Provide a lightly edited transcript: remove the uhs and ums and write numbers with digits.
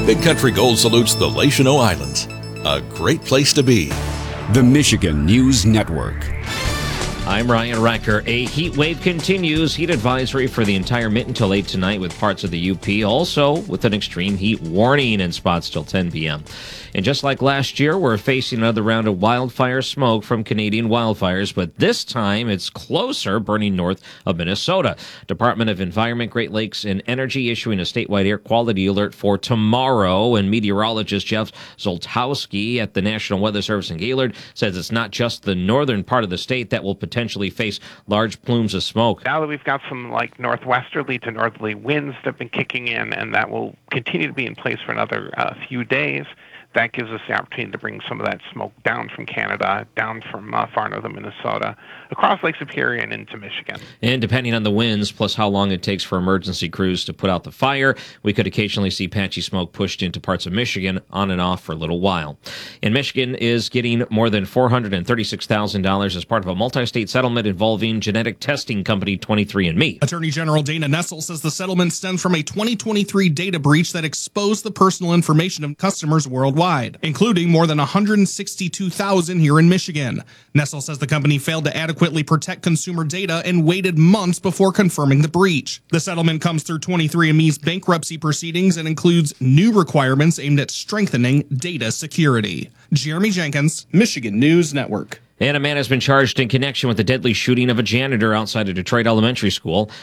Big Country Gold salutes the Lachino Islands. A great place to be. The Michigan News Network. I'm Ryan Recker. A heat wave continues. Heat advisory for the entire Mid until 8 tonight with parts of the UP. Also with an extreme heat warning in spots till 10 p.m. And just like last year, we're facing another round of wildfire smoke from Canadian wildfires, but this time it's closer, burning north of Minnesota. Department of Environment, Great Lakes, and Energy issuing a statewide air quality alert for tomorrow. And meteorologist Jeff Zoltowski at the National Weather Service in Gaylord says it's not just the northern part of the state that will potentially face large plumes of smoke. Now that we've got some northwesterly to northerly winds that have been kicking in, and that will continue to be in place for another few days, that gives us the opportunity to bring some of that smoke down from Canada, down from far northern Minnesota, across Lake Superior and into Michigan. And depending on the winds, plus how long it takes for emergency crews to put out the fire, we could occasionally see patchy smoke pushed into parts of Michigan on and off for a little while. And Michigan is getting more than $436,000 as part of a multi-state settlement involving genetic testing company 23andMe. Attorney General Dana Nessel says the settlement stems from a 2023 data breach that exposed the personal information of customers worldwide, including more than 162,000 here in Michigan. Nessel says the company failed to adequately protect consumer data and waited months before confirming the breach. The settlement comes through 23andMe's bankruptcy proceedings and includes new requirements aimed at strengthening data security. Jeremy Jenkins, Michigan News Network. And a man has been charged in connection with the deadly shooting of a janitor outside a Detroit elementary school.